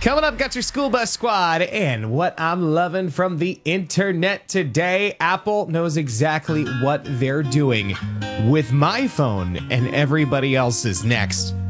Coming up, got your school bus squad, and what I'm loving from the internet today. Apple knows exactly what they're doing with my phone and everybody else's next.